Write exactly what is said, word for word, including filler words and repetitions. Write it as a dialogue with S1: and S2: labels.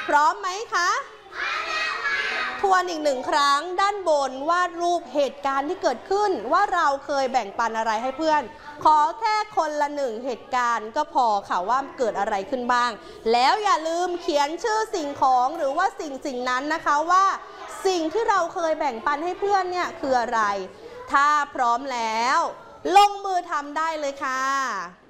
S1: พร้อมไหมคะทวนอีกหนึ่งครั้งด้านบนวาดรูปเหตุการณ์ที่เกิดขึ้นว่าเราเคยแบ่งปันอะไรให้เพื่อนขอแค่คนละหนึ่งเหตุการณ์ก็พอค่ะว่าเกิดอะไรขึ้นบ้างแล้วอย่าลืมเขียนชื่อสิ่งของหรือว่าสิ่งสิ่งนั้นนะคะว่าสิ่งที่เราเคยแบ่งปันให้เพื่อนเนี่ยคืออะไรถ้าพร้อมแล้วลงมือทำได้เลยค่ะ